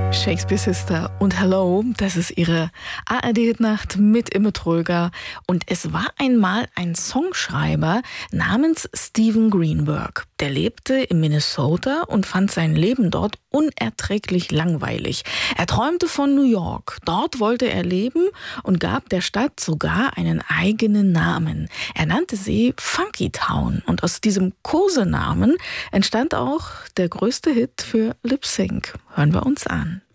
Shakespeare Sister und Hello, das ist ihre ARD-Nacht mit Imme Tröger. Und es war einmal ein Songschreiber namens Stephen Greenberg. Der lebte in Minnesota und fand sein Leben dort unerträglich langweilig. Er träumte von New York. Dort wollte er leben und gab der Stadt sogar einen eigenen Namen. Er nannte sie Funky Town. Und aus diesem Kosenamen entstand auch der größte Hit für Lip Sync. Hören wir uns an.